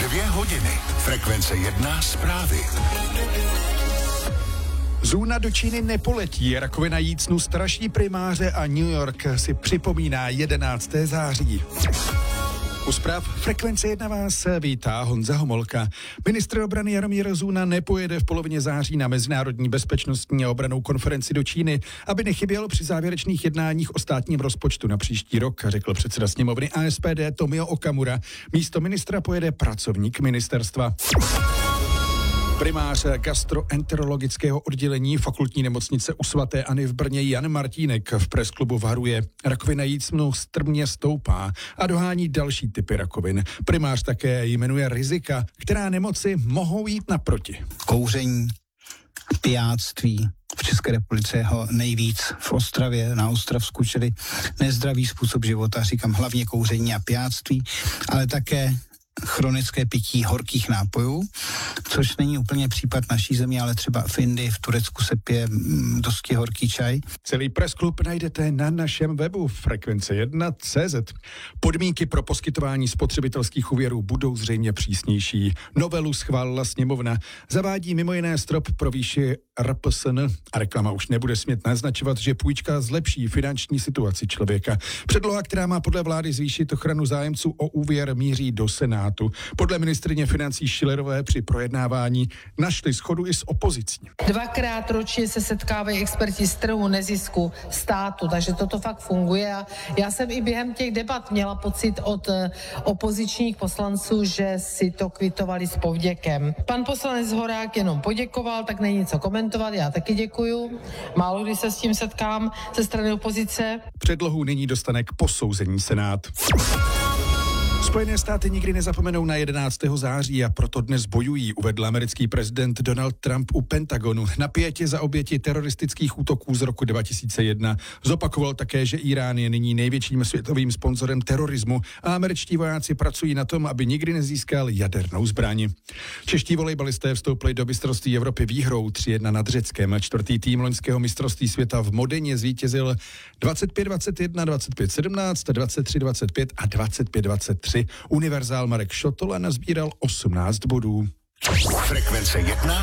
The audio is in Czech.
2 hodiny. Frekvence 1 zprávy. Zuna do Číny nepoletí, rakovina jícnu straší primáře a New York si připomíná 11. září. U zpráv Frekvence 1 vás vítá Honza Homolka. Ministr obrany Jaromír Zuna nepojede v polovině září na mezinárodní bezpečnostní a obrannou konferenci do Číny, aby nechybělo při závěrečných jednáních o státním rozpočtu na příští rok, řekl předseda sněmovny a SPD Tomio Okamura. Místo ministra pojede pracovník ministerstva. Primář gastroenterologického oddělení fakultní nemocnice u svaté Anny v Brně Jan Martínek v presklubu varuje. Rakovina jícnu strmě stoupá a dohání další typy rakovin. Primář také jmenuje rizika, která nemoci mohou jít naproti. Kouření, pijáctví. V České republice je ho nejvíc v Ostravě, na Ostravsku, čili nezdravý způsob života, říkám hlavně kouření a pijáctví, ale také chronické pití horkých nápojů, což není úplně případ naší země, ale třeba v Indii, v Turecku se pije dosti horký čaj. Celý pressklub najdete na našem webu frekvence1.cz. Podmínky pro poskytování spotřebitelských úvěrů budou zřejmě přísnější. Novelu schválila sněmovna. Zavádí mimo jiné strop pro výši RPSN a reklama už nebude smět naznačovat, že půjčka zlepší finanční situaci člověka. Předloha, která má podle vlády zvýšit ochranu zájemců o úvěr, míří do Senátu. Podle ministryně financí Schillerové při projednávání našli shodu i s opozicí. 2krát ročně se setkávají experti z trhu, nezisku, státu, takže toto fakt funguje a já jsem i během těch debat měla pocit od opozičních poslanců, že si to kvitovali s povděkem. Pan poslanec Horák jenom poděkoval, tak není co komentovat, já taky děkuju. Málo kdy se s tím setkám ze strany opozice. Předlohu nyní dostane k posouzení Senát. Spojené státy nikdy nezapomenou na 11. září a proto dnes bojují, uvedl americký prezident Donald Trump u Pentagonu na pietě za oběti teroristických útoků z roku 2001. Zopakoval také, že Irán je nyní největším světovým sponzorem terorismu a američtí vojáci pracují na tom, aby nikdy nezískal jadernou zbraň. Čeští volejbalisté vstoupili do mistrovství Evropy výhrou 3-1 nad Řeckem. Čtvrtý tým loňského mistrovství světa v Modeně zvítězil 25-21, 25-17, 23-25 a 25-23. Univerzál Marek Šotola nazbíral 18 bodů. Frekvence 1